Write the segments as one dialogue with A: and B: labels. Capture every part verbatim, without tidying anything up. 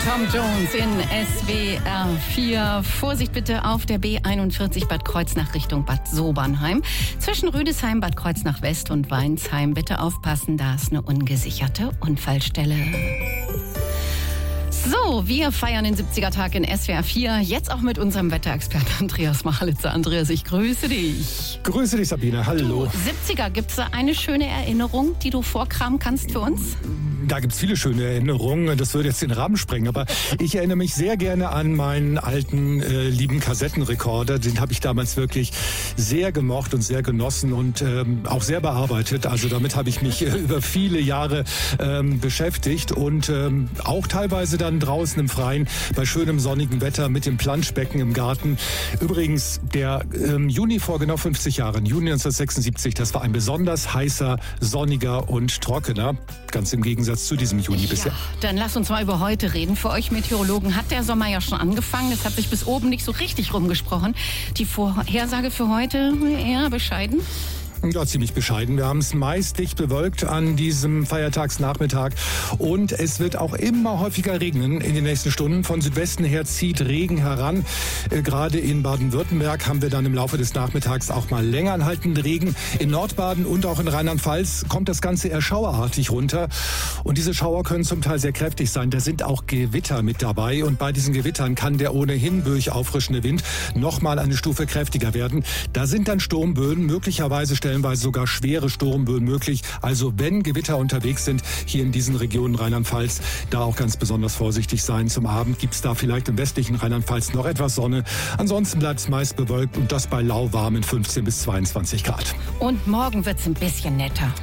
A: Tom Jones in S W R vier. Vorsicht bitte auf der B einundvierzig Bad Kreuznach Richtung Bad Sobernheim. Zwischen Rüdesheim, Bad Kreuznach West und Weinsheim bitte aufpassen, da ist eine ungesicherte Unfallstelle. So, wir feiern den siebziger-Tag in S W R vier. Jetzt auch mit unserem Wetterexperten Andreas Machalitzer. Andreas, ich grüße dich.
B: Grüße dich, Sabine. Hallo.
A: Du, siebziger, gibt es da eine schöne Erinnerung, die du vorkramen kannst für uns?
B: Da gibt es viele schöne Erinnerungen. Das würde jetzt den Rahmen sprengen. Aber ich erinnere mich sehr gerne an meinen alten, äh, lieben Kassettenrekorder. Den habe ich damals wirklich sehr gemocht und sehr genossen und ähm, auch sehr bearbeitet. Also damit habe ich mich äh, über viele Jahre ähm, beschäftigt und ähm, auch teilweise dann draußen im Freien bei schönem sonnigen Wetter mit dem Planschbecken im Garten. Übrigens, der ähm, Juni vor genau fünfzig Jahren, Juni neunzehnhundertsechsundsiebzig, das war ein besonders heißer, sonniger und trockener. Ganz im Gegensatz zu diesem Juni bisher.
A: Ja, dann lass uns mal über heute reden. Für euch Meteorologen hat der Sommer ja schon angefangen. Es hat sich bis oben nicht so richtig rumgesprochen. Die Vorhersage für heute eher bescheiden.
B: Ja, ziemlich bescheiden. Wir haben es meist dicht bewölkt an diesem Feiertagsnachmittag und es wird auch immer häufiger regnen in den nächsten Stunden. Von Südwesten her zieht Regen heran. Äh, gerade in Baden-Württemberg haben wir dann im Laufe des Nachmittags auch mal länger anhaltenden Regen. In Nordbaden und auch in Rheinland-Pfalz kommt das Ganze eher schauerartig runter. Und diese Schauer können zum Teil sehr kräftig sein. Da sind auch Gewitter mit dabei. Und bei diesen Gewittern kann der ohnehin böig auffrischende Wind noch mal eine Stufe kräftiger werden. Da sind dann Sturmböen, möglicherweise stellenweise sogar schwere Sturmböen möglich. Also wenn Gewitter unterwegs sind, hier in diesen Regionen Rheinland-Pfalz, da auch ganz besonders vorsichtig sein. Zum Abend gibt es da vielleicht im westlichen Rheinland-Pfalz noch etwas Sonne. Ansonsten bleibt es meist bewölkt und das bei lauwarmen fünfzehn bis zweiundzwanzig Grad.
A: Und morgen wird es ein bisschen netter.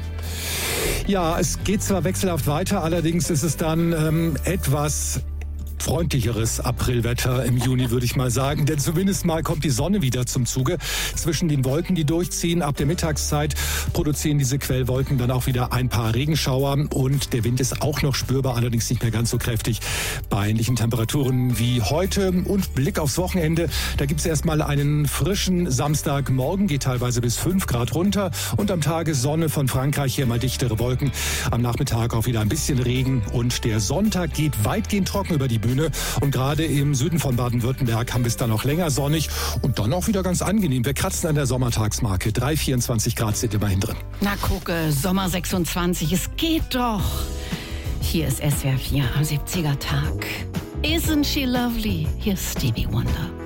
B: Ja, es geht zwar wechselhaft weiter, allerdings ist es dann ähm, etwas freundlicheres Aprilwetter im Juni, würde ich mal sagen. Denn zumindest mal kommt die Sonne wieder zum Zuge. Zwischen den Wolken, die durchziehen, ab der Mittagszeit produzieren diese Quellwolken dann auch wieder ein paar Regenschauer. Und der Wind ist auch noch spürbar, allerdings nicht mehr ganz so kräftig. Bei ähnlichen Temperaturen wie heute und Blick aufs Wochenende. Da gibt es erstmal einen frischen Samstagmorgen, geht teilweise bis fünf Grad runter. Und am Tage Sonne von Frankreich, hier mal dichtere Wolken. Am Nachmittag auch wieder ein bisschen Regen. Und der Sonntag geht weitgehend trocken über die Bühne. Und gerade im Süden von Baden-Württemberg haben wir es dann noch länger sonnig und dann auch wieder ganz angenehm. Wir kratzen an der Sommertagsmarke. drei, vierundzwanzig Grad sind immerhin drin.
A: Na gucke, Sommer sechsundzwanzig, es geht doch. Hier ist S W R vier am siebziger-Tag. Isn't she lovely? Hier ist Stevie Wonder.